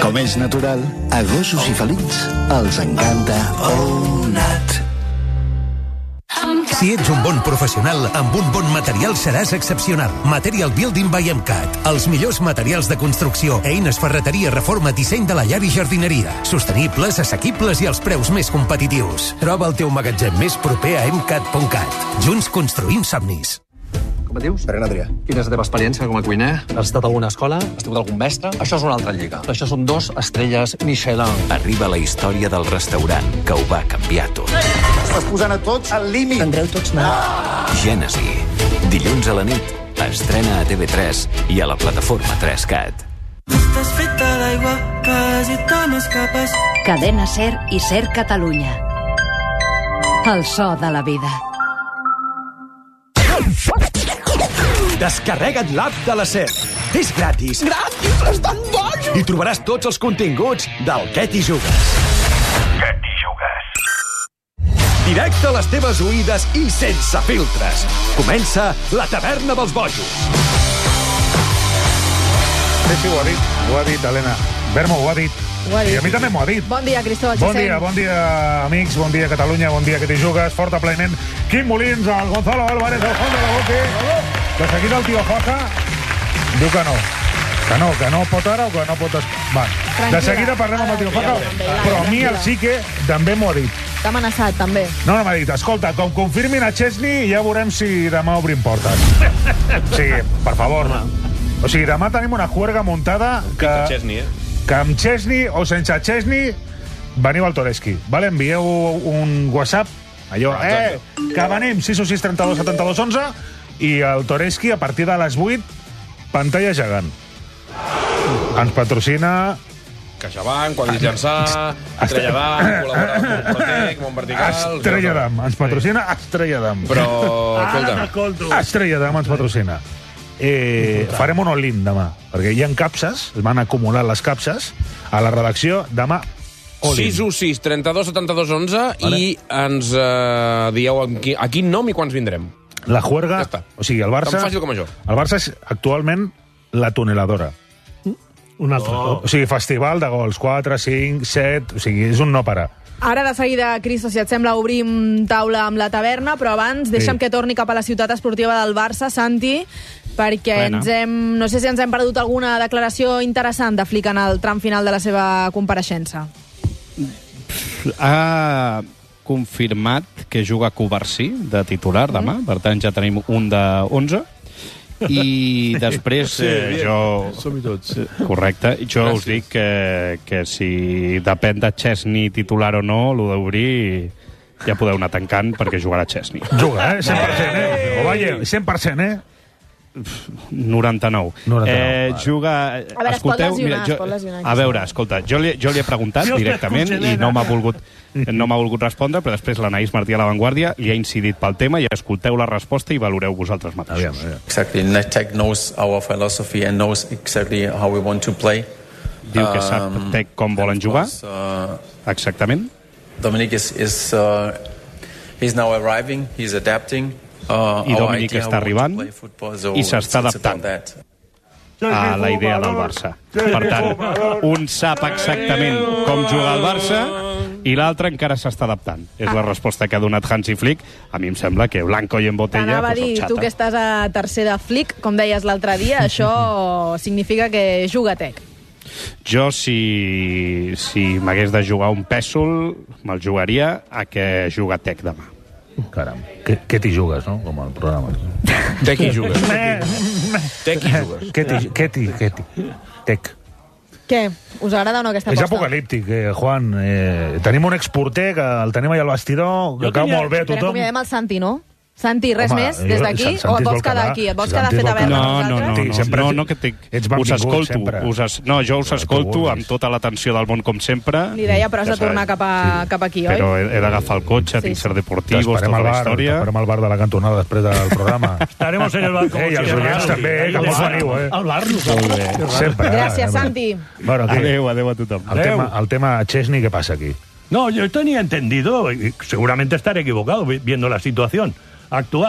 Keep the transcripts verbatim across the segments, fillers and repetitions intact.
Com és natural, a gossos i felins els encanta All Nat. Si ets un bon professional, amb un bon material seràs excepcional. Material Building by MCAT. Els millors materials de construcció, eines, ferreteria, reforma, disseny de la llar i jardineria. Sostenibles, assequibles i als preus més competitius. Troba el teu magatzem més proper a emcat punt cat. Junts construïm somnis. Com et dius? Pere Adrià. Quina és la teva experiència com a cuiner? Has estat a alguna escola? Has tingut algun mestre? Això és una altra lliga. Això són dos estrelles Michelin. Arriba la història del restaurant que ho va canviar tot. Estàs posant a tots al límit. Tindreu tots mal. Gènesi. Dilluns a la nit. Estrena a T V tres i a la plataforma tres cat. Estàs feta d'aigua, quasi te m'escapes. Cadena Ser i Ser Catalunya. El so de la vida. Descarrega't l'app de la SER. És gratis. Gratis, estan bojos! I trobaràs tots els continguts del Què t'hi jugues. Què t'hi jugues? Directe a les teves oïdes i sense filtres. Comença la taverna dels bojos. Sí, sí, ho ha dit. Ho ha dit, Helena. Bermo, ho ha dit. Ho ha dit. I a mi també m'ho ha dit. Bon dia, Cristóbal Bon Chesén. dia, bon dia, amics. Bon dia, Catalunya. Bon dia, que t'hi jugues. Fort aplaïment. Quim Molins, el Gonzalo Álvarez, el Juan de la Boque. De seguida el tio Joja diu que no. Que no, que no pot ara o que no pot... Es... Va. De seguida parlem amb el tio Joja, però a mi el Sique també m'ho ha dit. T'ha amenaçat, també. No, no m'ha dit. Escolta, com confirmin a Chesney, ja veurem si demà obrim portes. Sí, per favor. O sigui, demà tenim una juerga muntada que... Chesney, eh? que amb Chesney o sense Chesney veniu al Toreski. Vale? Envieu un WhatsApp, allò, eh, que venim, sis o sis trenta-dos setanta-dos onze, i el Toreski a partir de les vuit, pantalla gegant. Ens patrocina... CaixaBank, Quadris Llançà, Estrella d'Am, col·labora amb Protec, Mont Vertical... Estrella d'Am, ens patrocina Estrella d'Am. Però, escolta... Estrella d'Am ens patrocina. Eh, farem un all-in demà, perquè hi ha capses, es van acumular les capses a la redacció demà. sis u sis trenta-dos setanta-dos onze vale. I ens uh, dieu a, qui, a quin nom i quants vindrem. La juerga, ja o sigui, el Barça... Tan fàcil com això. El Barça és actualment la tuneladora. Un altre oh. cop. O sigui, festival de gols, quatre, cinc, set... O sigui, és un no parar. Ara, de seguida, Cristo, si et sembla, obrim taula amb la taverna, però abans deixa'm sí. que torni cap a la ciutat esportiva del Barça, Santi, perquè bueno. ens hem, no sé si ens hem perdut alguna declaració interessant de Flick en el tram final de la seva compareixença. Ha confirmat que juga Covarsí de titular demà, mm. per tant ja tenim un de onze. I després sí, eh, jo... Som-hi tots. Correcte. Jo Gràcies. us dic que, que si depèn de Chesney titular o no, l'ho d'obrir ja podeu anar tancant perquè jugarà Chesney. Juga, eh? cent per cent, eh? O vaja, cent per cent, eh? noranta-nou. noranta-nou Eh, vale. juga... A veure, Escolteu, es pot lesionar, mira, jo, es pot lesionar. a veure, escolta, jo li, jo li he preguntat Jo directament i no m'ha volgut, no m'ha volgut respondre, però després l'Anaïs Martí a La Vanguardia li ha incidit pel tema i escolteu la resposta i valoreu vosaltres mateixos. Aviam, aviam. Exactly. Tech knows our philosophy and knows exactly how we want to play. Diu que sap Um, Tech com volen jugar. course, uh, Exactament. Dominic is, is uh, he's now arriving, he's adapting. Uh, I our Dominic idea està how we want to arribant play football, so i s'està it's- it's about adaptant that. a la idea del Barça. Per tant, un sap exactament com jugar al Barça i l'altre encara s'està adaptant. És la resposta que ha donat Hansi Flick. A mi em sembla que blanco i en botella T'anava a pues, dir, el xata. tu que estàs a tercer de Flick, com deies l'altre dia, això significa que juga Tec. Jo, si, si m'hagués de jugar un pèsol, me'l jugaria a que juga Tec demà. Caram, què, què t'hi jugues, no? Com al programa. Tec hi jugues. Tec hi jugues. Què t'hi... Què t'hi... Què t'hi... Tec. Què? Us agrada o no aquesta És aposta? apocalíptic, eh, Juan. Eh, tenim un exporter que el tenim allà al vestidor, que cau molt bé a Espera, tothom. acomiadem el Santi, no? Santi, res Home, més jo- des d'aquí? Santi O et es vols vol quedar quedar. aquí? Et vols Santi quedar es fet vol a veure No, amb no, no, nosaltres? no, sempre- no, no, que tinc, ets us benvingut escolto, sempre. us es, no, jo us Tu escolto vulguis. amb tota l'atenció del món com sempre. Li deia, però has Ja de tornar sabeu. cap, a, cap aquí, oi? Però he, he d'agafar el cotxe, Sí, tinc sí. ser deportivos, T'esperem tota al la bar, història. t'esperem al bar de la cantonada després del programa. Estaremos en el bar. Eh, i els oients també, eh, que molts veniu, eh? Al bar, Molt bé. Sempre. Gràcies, eh? Santi. Bueno, què? Adéu, adéu a tothom. El tema, el tema Chesney, ¿qué pasa aquí? No, yo tenía entendido, y seguramente estaré equivocado vi- viendo la situación actual, ¿no?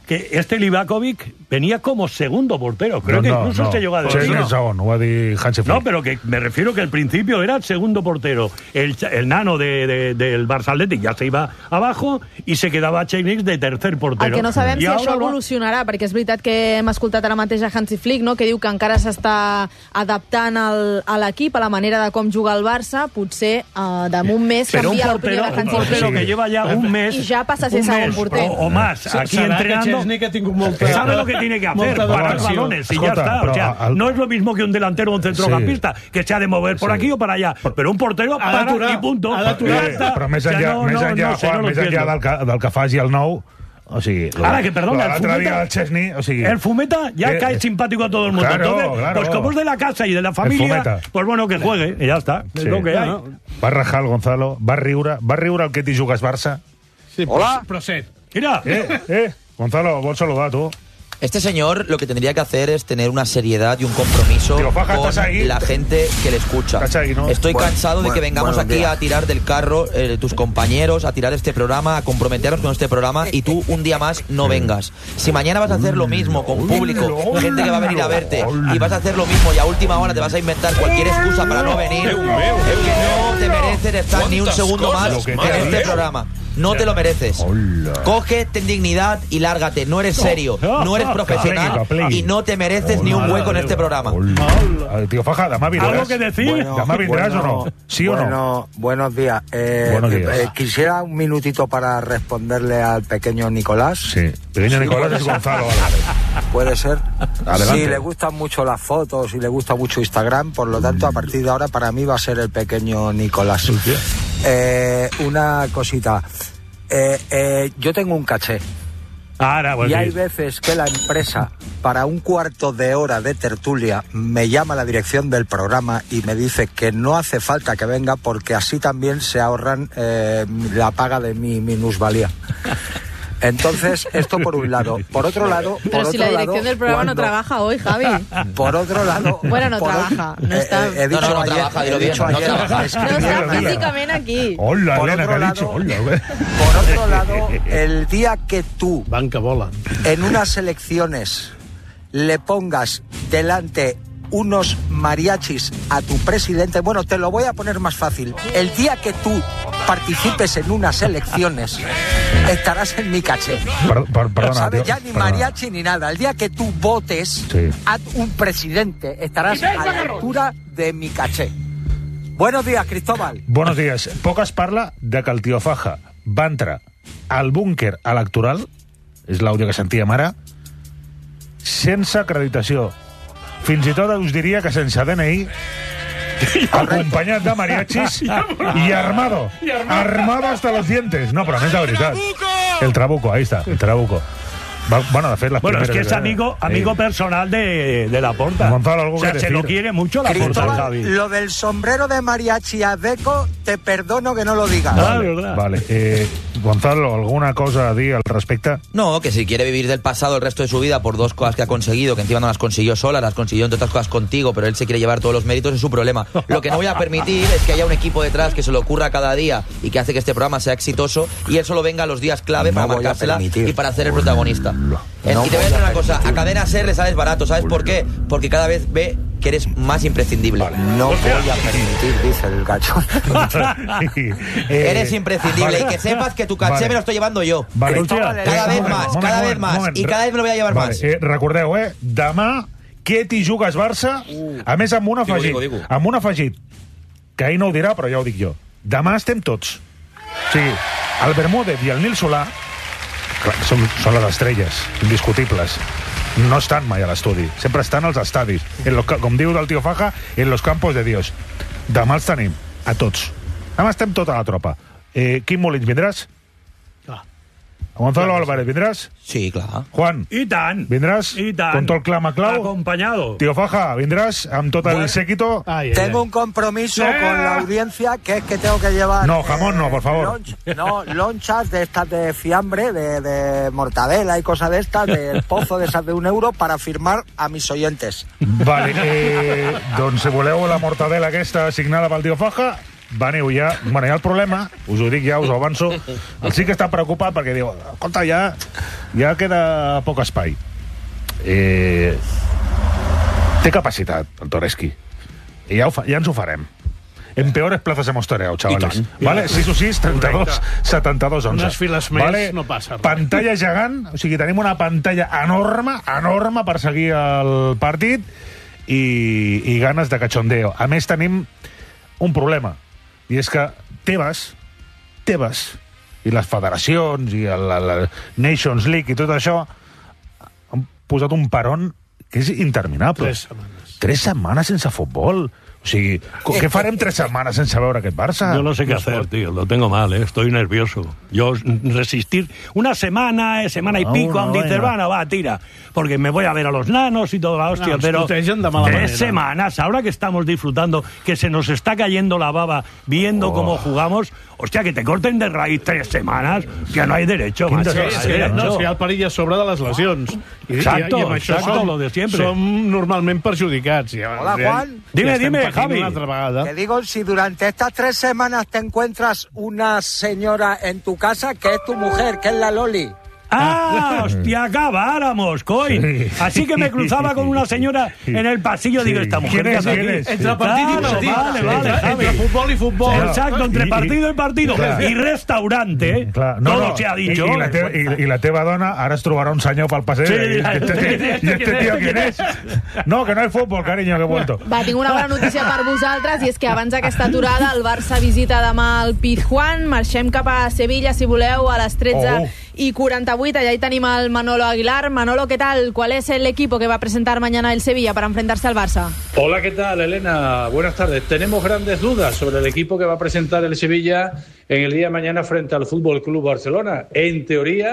que este Livakovic venía como segundo portero. Creo no, que no, incluso no. se llegó a Sí, decir. no, segon, ho va dir Hansi Flick. No, pero que me refiero que al principio era el segundo portero. El, el nano de, de, del Barça Athletic ya se iba abajo y se quedava Txernix de tercer portero. El que no sabem I si això ara va- evolucionarà, perquè és veritat que hem escoltat ara mateix a Hansi Flick, no?, que diu que encara s'està adaptant al, a l'equip, a la manera de com juga el Barça. Potser uh, damunt mes Pero un canvia l'opinió portero, de un Hansi portero Flick que lleva ya un mes, i ja passa a ser un segon mes porter. o, o más aquí Serà que entrenando. Chesney ha tingut molta- Sabe lo que tiene que hacer, molta parar educació. balones y ya Escolta, está. O però sea, el- no es lo mismo que un delantero o un centrocampista, que se ha de mover por Sí. aquí o para allá. Pero un portero Ha para d'aturar, y punto. ha d'aturar. Ya Eh, está. però més O sea, enllà, no, més no, enllà, no sé, Juan, no lo més enllà entiendo. del que, del que faci el nou, o sigui... lo- Ahora que, perdón, lo de el l'altre Fumeta- dia del Chesney, o sigui... El Fumeta ya Eh, cae eh, simpático a todo el mundo. claro, Entonces, claro. pues como es de la casa y de la familia, Fumeta. pues bueno, que juegue y ya está. Es Sí. lo que hay. No, no. Va rajar el Gonzalo, va riure, va riure el que t'hi jugues Barça. Sí, Hola. Proset. Mira. Eh, eh, Gonzalo, vols saludar, tu? Este señor lo que tendría que hacer es tener una seriedad y un compromiso Tío, Faja, con ¿estás ahí? la gente que le escucha. ¿Estás ahí, no? Estoy Bueno, cansado de bueno, que vengamos buenos aquí días. a tirar del carro eh, tus compañeros, a tirar este programa, a comprometernos con este programa y tú un día más no vengas. Si mañana vas a hacer lo mismo con público, gente que va a venir a verte y vas a hacer lo mismo y a última hora te vas a inventar cualquier excusa para no venir, es que no te mereces estar ni un segundo más en este programa. No te lo mereces. Coge, ten dignidad y lárgate. No eres serio, no eres profesional y no te mereces ni un hueco en este programa. El tío Faja, demà vindràs. ¿Algo que decir? Bueno, demà vindràs bueno, o no? ¿Sí o bueno, no? Buenos días. Eh, Buenos días. eh, quisiera un minutito para responderle al pequeño Nicolás. Sí, pequeño Nicolás puede es ser. Gonzalo Álvarez. Puede ser. Adelante. Sí, le gustan mucho las fotos y le gusta mucho Instagram, por lo tanto, a partir de ahora para mí va a ser el pequeño Nicolás. Eh, una cosita. Eh, eh, yo tengo un caché. Ahora, Y hay veces que la empresa, para un cuarto de hora de tertulia, me llama a la dirección del programa y me dice que no hace falta que venga porque así también se ahorran eh, la paga de mi minusvalía. Entonces, esto por un lado. Por otro lado... Por Pero si otro la lado, dirección del programa no cuando- trabaja hoy, Javi. Por otro lado... Bueno, no por trabaja, otro- no está- eh, eh, he No, no, dicho no ayer- trabaja, dilo he bien, dicho no ayer- trabaja. escribí No está el día. físicamente aquí. Hola, Por Elena, otro que ha dicho. lado- Hola. Por otro lado, el día que tú, Banca bola. en unas elecciones, le pongas delante unos mariachis a tu presidente, bueno, te lo voy a poner más fácil. El día que tú participes en unas elecciones, estarás en mi caché. Per, per, perdona, ¿Sabes? tío, Ya ni perdona. mariachi ni nada. El día que tú votes Sí. a un presidente, estarás a la altura de mi caché. Buenos días, Cristóbal. Buenos días. Poc es parla de que el tio Faja va entrar al búnquer electoral, és l'àudio que sentíem ara, sense acreditació. Fins i tot us diria que sense D N I, acompanyat de mariachis i armado. Armado hasta los dientes. No, però a més de veritat. El Trabuco, ahí está, el Trabuco. Va, bueno, de fet, las Bueno, es que primeras- es amigo, amigo Eh, personal de, de Laporta. Gonzalo, ¿algo o sea, que se decir? lo quiere mucho Laporta, Cristóbal, Javi. lo del sombrero de mariachi a Deco, te perdono que no lo digas. Vale, vale. Eh, Gonzalo, ¿alguna cosa a dir al respecte? No, que si quiere vivir del pasado el resto de su vida por dos cosas que ha conseguido, que encima no las consiguió sola, las consiguió entre otras cosas contigo, pero él se quiere llevar todos los méritos, es su problema. Lo que no voy a permitir es que haya un equipo detrás que se le ocurra cada día y que hace que este programa sea exitoso y él solo venga a los días clave No para voy a marcársela permitir. y para ser el protagonista. Es- No y te voy a voy decir a una cosa, a permitir. Cadena Ser le sales barato, ¿sabes por qué? Porque cada vez ve que eres más imprescindible. No voy a permitir, dice el gacho. Eh, Eres imprescindible y que sepas que tu caché Vale. me lo estoy llevando yo. Vale. Cada vez Moment, más, moment, cada moment, vez más moment. y cada vez me lo voy a llevar Vale, más. eh, recordeu, eh? Demà, què t'hi jugues Barça? A més, amb un Digo, afegit. digo, digo. Amb un afegit. Que ahir no ho dirà, però ja ho dic jo. Demà estem tots. O sigui, el Bermúdez i el Nil Solà, clar, són, són les estrelles, indiscutibles. No estan mai a l'estudi. Sempre estan als estadis. En los, com diu el tio Faja, en los campos de Dios. Demà els tenim, a tots. Demà estem tota la tropa. Eh, Quim Molins, vindràs? Gonzalo Álvarez, ¿vendrás? Sí, claro. Juan. I tant. ¿Vendrás? I tant. Con todo el clama clau? Acompañado. Tío Faja, ¿vendrás? Amb tot el séquito? Tengo un compromiso Sí. con la audiencia que es que tengo que llevar... No, jamón no, por favor. lonch- no, lonchas de estas de fiambre, de, de mortadela y cosas de estas, del pozo de esas de un euro para firmar a mis oyentes. Vale, eh, doncs si voleu la mortadela aquesta signada pel tio Faja, veniu ja... Bueno, hi ha el problema, us ho dic ja, us ho avanço. El sí que està preocupat perquè diu, escolta, ja, ja queda poc espai. Eh, té capacitat, el Toreski. I ja, ho fa, ja ens ho farem. En peores plazas hemos toreado, chavales. Vale? sis o sis, trenta-dos, setanta-dos, onze. Unes files més vale? No passa res. Pantalla gegant, o sigui, tenim una pantalla enorme, enorme per seguir el partit i, i ganes de cachondeo. A més, tenim un problema, i és que Tebas, Tebas, i les federacions, i la, la Nations League i tot això, han posat un paron que és interminable. Tres setmanes. Tres setmanes sense futbol. O sigui, ¿qué farem tres semanas en saber aquest Barça? Yo no sé qué hacer, tío. Lo tengo mal, ¿eh? Estoy nervioso. Yo resistir una semana, semana y pico, no, aún dices, bueno, va, tira. Porque me voy a ver a los nanos y toda la hostia. No, pero tres manera. semanas, ahora que estamos disfrutando, que se nos está cayendo la baba viendo oh. cómo jugamos, hostia, que te corten de raíz tres semanas, que no hay derecho, macho. Sí, sí, sí, no, si hi ha el perill a sobre de les lesions. I, exacto, i, i amb això exacto, som, lo de siempre. Som normalment perjudicats. Hola, Juan. Dime, dime, Javi. Te digo, si durante estas tres semanas te encuentras una señora en tu casa, que es tu mujer, que es la Loli. ¡Ah, hostia, acabáramos, coin! Sí. Así que me cruzaba con una señora en el pasillo, digo, esta mujer... ¿Quién es? ¿Quién es? Entre partido y partido. Vale, vale, entre, entre fútbol y fútbol. Exacto, entre partido y partido. Claro. Y restaurante, claro. No, todo no, se ha dicho. I, i, la teva, i, I la teva dona ara es trobarà un senyor pel passeig. Sí, I este, este, este tío, ¿quién es? No, que no hay fútbol, cariño, que he vuelto. Va, tinc una bona notícia per vosaltres, i és que abans d'aquesta aturada el Barça visita demà el Pizjuán. Marxem cap a Sevilla, si voleu, a les tretze oh. y quaranta-vuit. Allá ahí tenim el Manolo Aguilar. Manolo, ¿qué tal? ¿Cuál es el equipo que va a presentar mañana el Sevilla para enfrentarse al Barça? Hola, ¿qué tal, Elena? Buenas tardes. Tenemos grandes dudas sobre el equipo que va a presentar el Sevilla en el día de mañana frente al Fútbol Club Barcelona. En teoría,